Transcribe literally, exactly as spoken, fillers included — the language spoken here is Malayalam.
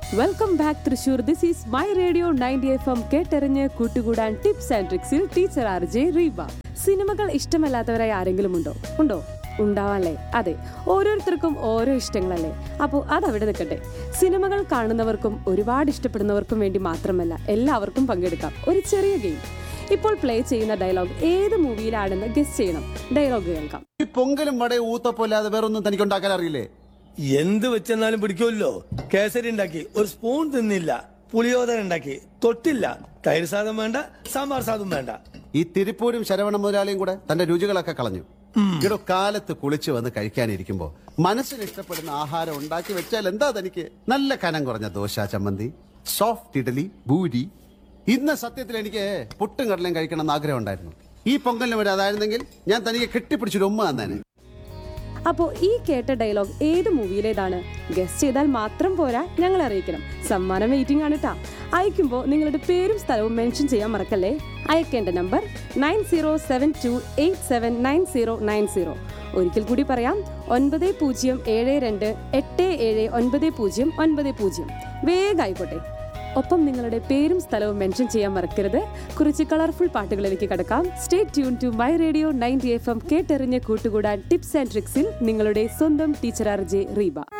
Welcome back Thrissur. This is my radio ninety F M. കേട്ടെറിഞ്ഞ് കൂട്ടുകൂടാൻ tips and ട്രിക്സിൽ teacher R J Reeba. സിനിമകൾ ഇഷ്ടമല്ലാത്തവരായി ആരെങ്കിലും ഉണ്ടോ? ഉണ്ടോ? ഉണ്ടാവാല്ലേ? അതെ, ഓരോരുത്തർക്കും ഓരോ ഇഷ്ടങ്ങളല്ലേ. അപ്പോൾ അതവിടെ നിൽക്കട്ടെ. സിനിമകൾ കാണുന്നവർക്കും ഒരുപാട് ഇഷ്ടപ്പെടുന്നവർക്കും വേണ്ടി മാത്രമല്ല, എല്ലാവർക്കും പങ്കെടുക്കാം. ഒരു ചെറിയ ഗെയിം. ഇപ്പോൾ പ്ലേ ചെയ്യുന്ന ഡയലോഗ് ഏത് മൂവിയിലാണെന്ന് ഗസ് ചെയ്യണം. ഡയലോഗ് കേൾക്കാം. ഈ പൊങ്കലും വടയും ഊത്തപ്പോല്ലാതെ വേറൊന്നും തനിക്ക് ഉണ്ടാക്കാൻ അറിയില്ലേ? എന്ത് വെച്ചെന്നാലും പിടിക്കുമല്ലോ. കേസരി ഉണ്ടാക്കി ഒരു സ്പൂൺ തിന്നില്ല, പുളിയോദര ഉണ്ടാക്കി തൊട്ടില്ല, തൈര് സാധം വേണ്ട, സാമ്പാർ സാധം വേണ്ട. ഈ തിരുപ്പൂരും ശരവണ മുതലാളിയും കൂടെ തന്റെ രുചികളൊക്കെ കളഞ്ഞു. ഇവിടെ കാലത്ത് കുളിച്ചു വന്ന് കഴിക്കാനിരിക്കുമ്പോ മനസ്സിന് ഇഷ്ടപ്പെടുന്ന ആഹാരം ഉണ്ടാക്കി വെച്ചാൽ എന്താ തനിക്ക്? നല്ല കനം കുറഞ്ഞ ദോശ, ചമ്മന്തി, സോഫ്റ്റ് ഇഡലി, ഭൂരി. ഇന്ന് സത്യത്തിൽ എനിക്ക് പുട്ടും കടലയും കഴിക്കണം എന്ന് ആഗ്രഹം ഉണ്ടായിരുന്നു. ഈ പൊങ്കലിന് വരെ അതായിരുന്നെങ്കിൽ ഞാൻ തനിക്ക് കെട്ടിപ്പിടിച്ചൊരു ഉമ്മ തന്നെ. അപ്പോൾ ഈ കേട്ട ഡയലോഗ് ഏത് മൂവിയിലേതാണ്? ഗസ്റ്റ് ചെയ്താൽ മാത്രം പോരാ, ഞങ്ങളെ അറിയിക്കണം. സമ്മാനം വെയിറ്റിംഗ് ആണ് കേട്ടോ. അയക്കുമ്പോൾ നിങ്ങളുടെ പേരും സ്ഥലവും മെൻഷൻ ചെയ്യാൻ മറക്കല്ലേ. അയക്കേണ്ട number nine zero seven to eight seven nine zero nine zero. ഒരിക്കൽ കൂടി പറയാം, ഒൻപത് പൂജ്യം ഏഴ് രണ്ട് എട്ട് ഏഴ് ഒൻപത് പൂജ്യം ഒൻപത് പൂജ്യം. വേഗം ആയിക്കോട്ടെ. ഒപ്പം നിങ്ങളുടെ പേരും സ്ഥലവും മെൻഷൻ ചെയ്യാൻ മറക്കരുത്. കുറച്ച് കളർഫുൾ പാട്ടുകളിലേക്ക് കടക്കാം. Stay tune to my radio ninety F M. കേട്ടെറിഞ്ഞ് കൂട്ടുകൂടാൻ ടിപ്സ് ആൻഡ് ട്രിക്സിൽ നിങ്ങളുടെ സ്വന്തം ടീച്ചർ ആർ ജെ റീബ.